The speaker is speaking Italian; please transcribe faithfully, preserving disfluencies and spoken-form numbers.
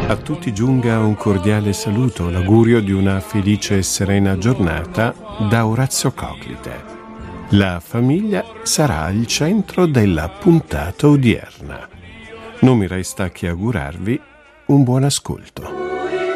A tutti giunga un cordiale saluto, l'augurio di una felice e serena giornata da Orazio Coclite. La famiglia sarà al centro della puntata odierna. Non mi resta che augurarvi un buon ascolto.